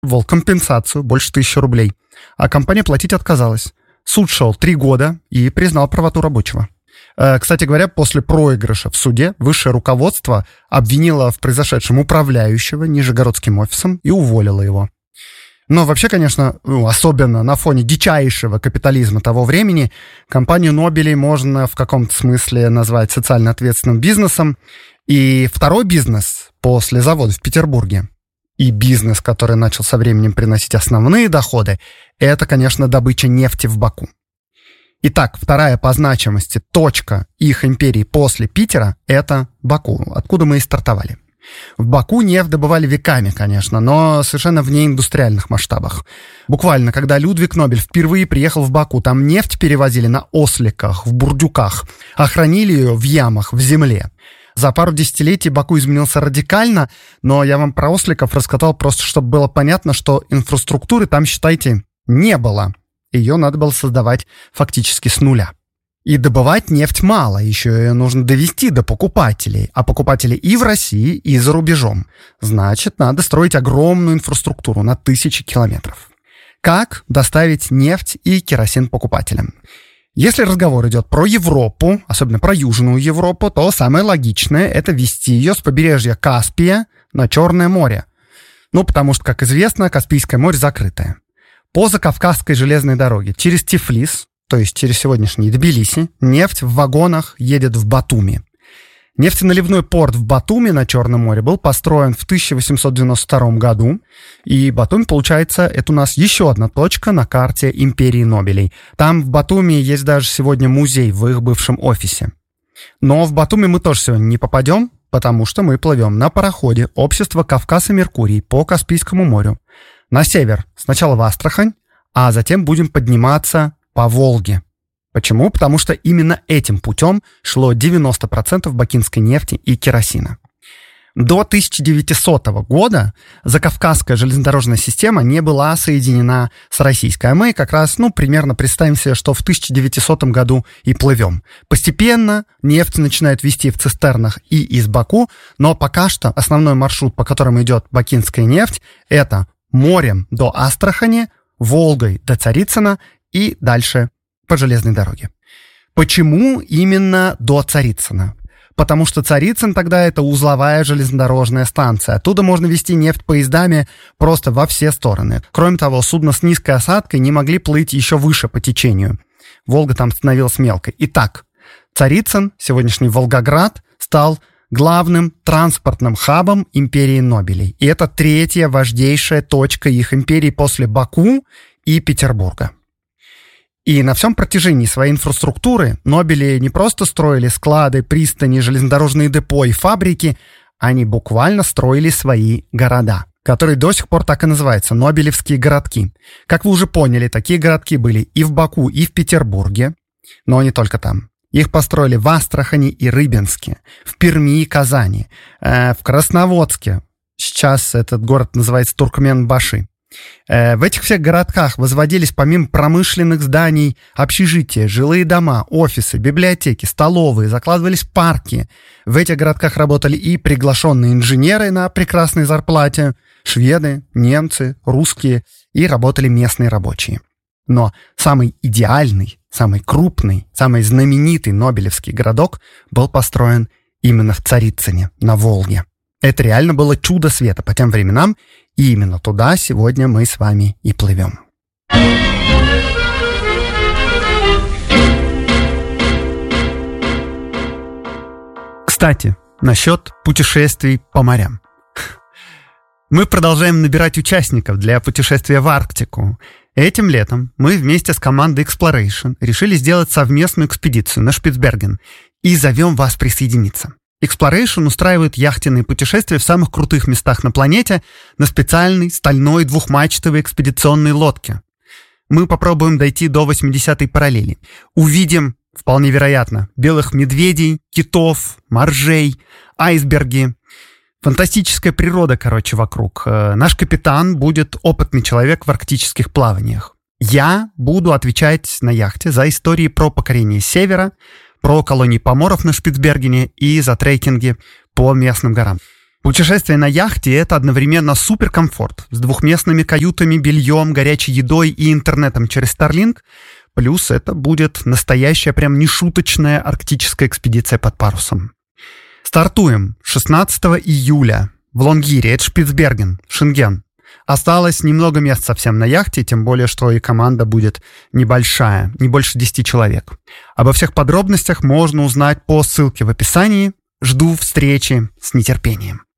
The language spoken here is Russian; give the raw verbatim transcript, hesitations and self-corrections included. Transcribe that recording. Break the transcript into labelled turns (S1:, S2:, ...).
S1: требовал компенсацию, больше тысячи рублей, а компания платить отказалась. Суд шел три года и признал правоту рабочего. Кстати говоря, после проигрыша в суде высшее руководство обвинило в произошедшем управляющего Нижегородским офисом и уволило его. Но вообще, конечно, ну, особенно на фоне дичайшего капитализма того времени, компанию Нобелей можно в каком-то смысле назвать социально ответственным бизнесом. И второй бизнес после завода в Петербурге, и бизнес, который начал со временем приносить основные доходы, это, конечно, добыча нефти в Баку. Итак, вторая по значимости точка их империи после Питера – это Баку, откуда мы и стартовали. В Баку нефть добывали веками, конечно, но совершенно в неиндустриальных масштабах. Буквально, когда Людвиг Нобель впервые приехал в Баку, там нефть перевозили на осликах, в бурдюках, а хранили ее в ямах, в земле. За пару десятилетий Баку изменился радикально, но я вам про осликов рассказал просто, чтобы было понятно, что инфраструктуры там, считайте, не было. Ее надо было создавать фактически с нуля. И добывать нефть мало, еще ее нужно довести до покупателей, а покупатели и в России, и за рубежом. Значит, надо строить огромную инфраструктуру на тысячи километров. Как доставить нефть и керосин покупателям? Если разговор идет про Европу, особенно про Южную Европу, то самое логичное – это везти ее с побережья Каспия на Черное море. Ну, потому что, как известно, Каспийское море закрытое. По Закавказской железной дороге через Тифлис, то есть через сегодняшний Тбилиси, нефть в вагонах едет в Батуми. Нефтеналивной порт в Батуми на Черном море был построен в тысяча восемьсот девяносто втором году, и Батуми, получается, это у нас еще одна точка на карте империи Нобелей. Там в Батуми есть даже сегодня музей в их бывшем офисе. Но в Батуми мы тоже сегодня не попадем, потому что мы плывем на пароходе общества «Кавказ и Меркурий» по Каспийскому морю. На север, сначала в Астрахань, а затем будем подниматься по Волге. Почему? Потому что именно этим путем шло девяносто процентов бакинской нефти и керосина. До тысяча девятисотого года Закавказская железнодорожная система не была соединена с российской. А мы как раз, ну, примерно представим себе, что в тысяча девятисотом году и плывем. Постепенно нефть начинают везти в цистернах и из Баку, но пока что основной маршрут, по которому идет бакинская нефть, это морем до Астрахани, Волгой до Царицына и дальше по железной дороге. Почему именно до Царицына? Потому что Царицын тогда это узловая железнодорожная станция. Оттуда можно везти нефть поездами просто во все стороны. Кроме того, судна с низкой осадкой не могли плыть еще выше по течению. Волга там становилась мелкой. Итак, Царицын, сегодняшний Волгоград, стал главным транспортным хабом империи Нобелей. И это третья важнейшая точка их империи после Баку и Петербурга. И на всем протяжении своей инфраструктуры Нобели не просто строили склады, пристани, железнодорожные депо и фабрики, они буквально строили свои города, которые до сих пор так и называются – Нобелевские городки. Как вы уже поняли, такие городки были и в Баку, и в Петербурге, но не только там. Их построили в Астрахани и Рыбинске, в Перми и Казани, э, в Красноводске. Сейчас этот город называется Туркменбаши. Э, в этих всех городках возводились помимо промышленных зданий общежития, жилые дома, офисы, библиотеки, столовые, закладывались парки. В этих городках работали и приглашенные инженеры на прекрасной зарплате, шведы, немцы, русские, и работали местные рабочие. Но самый идеальный, самый крупный, самый знаменитый Нобелевский городок был построен именно в Царицыне, на Волге. Это реально было чудо света по тем временам, и именно туда сегодня мы с вами и плывем. Кстати, насчет путешествий по морям. Мы продолжаем набирать участников для путешествия в Арктику. Этим летом мы вместе с командой Exploration решили сделать совместную экспедицию на Шпицберген и зовем вас присоединиться. Exploration устраивает яхтенные путешествия в самых крутых местах на планете на специальной стальной двухмачтовой экспедиционной лодке. Мы попробуем дойти до восьмидесятой параллели. Увидим, вполне вероятно, белых медведей, китов, моржей, айсберги. Фантастическая природа, короче, вокруг. Наш капитан будет опытный человек в арктических плаваниях. Я буду отвечать на яхте за истории про покорение севера, про колонии поморов на Шпицбергене и за трекинги по местным горам. Путешествие на яхте — это одновременно суперкомфорт с двухместными каютами, бельем, горячей едой и интернетом через Starlink. Плюс это будет настоящая, прям нешуточная арктическая экспедиция под парусом. Стартуем шестнадцатого июля в Лонгире, это Шпицберген, Шенген. Осталось немного мест совсем на яхте, тем более, что и команда будет небольшая, не больше десяти человек. Обо всех подробностях можно узнать по ссылке в описании. Жду встречи с нетерпением.